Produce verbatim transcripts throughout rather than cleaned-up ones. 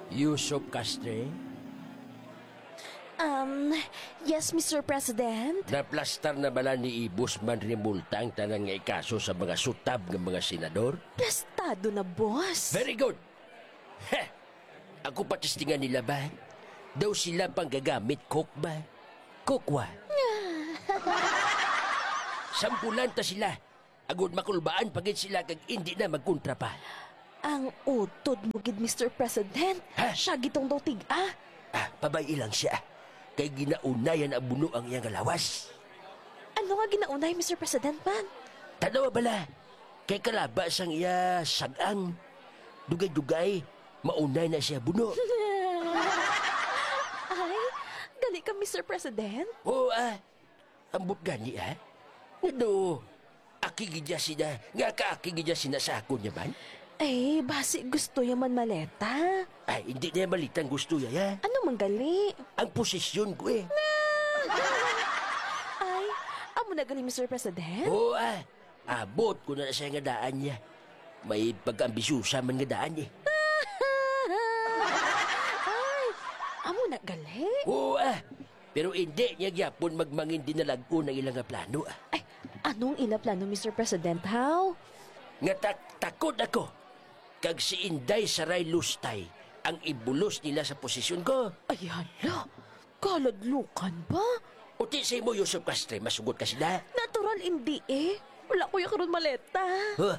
Yusuf Castre, Um, yes, Mister President. naplastar na bala ni Ibus man rimulta ang tanang nga ikaso sa mga sutab ng mga senador? Plastado na, boss. Very good. Heh! Ako patistingan nila ba? Daw sila pang gagamit coke ba? Kokwa. Sampulan ta sila. Agud makulbaan pagit sila kag hindi na magkontra pa. Ang utod mo gid, Mister President. Ha? Siya gitong daw tig-a. Ah, pabay ilang siya. Kay ginaunayan ang buno ang iyang galawas. Ano nga ginaunay, Mister President man? Tanawa bala. Kay kalabas ang iya sagang. Dugay-dugay, maunay na siya buno. Ay, gali ka, Mister President. Oo ah, ambot gani ah. Ano, akigidya sina, nga ka akigidya sina sa ako niya man? Eh, basi gusto yaman maleta. Ay, hindi niya malitang gusto ya, ya. Ano man gali? Ang posisyon ko eh. Ay, amo na gali, Mister President? Oo ah, abot ko na siya nga daan niya. May pag-ambisyosa man nga daan eh. Ay, amo na gali? Oo ah, pero hindi niya gyapon magmangin dinalag ko ng ilang nga plano ah. Ay, anong ila plano, Mister President, how? Nga tak takot ako. Kag si Inday Saray Lustay ang ibulos nila sa posisyon ko. Ay, hala. Kaladlukan ba? Uti sa imo, Yusuf Castre, masugot ka sila. Natural hindi eh. Wala ko yung karon maleta.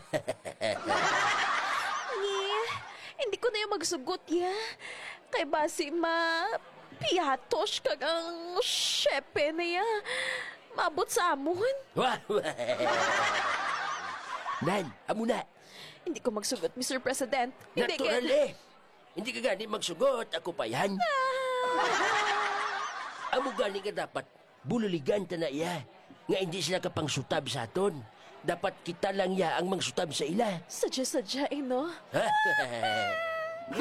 Ni, hindi ko na yung magsugot ya. Kay basi ma piatos kag ang shepe na ya. Mabot sa amon. Nan, amo na. Hindi ko magsugot, Mister President. Hindi Natural ka- eh. Hindi ka gani magsugot. Ako pa yan. Amo gani ka dapat bululigan ta na iya. Nga hindi sila kapang sutab sa aton. Dapat kita lang ya ang mangsutab sa ila. Sadya-sadya eh, no?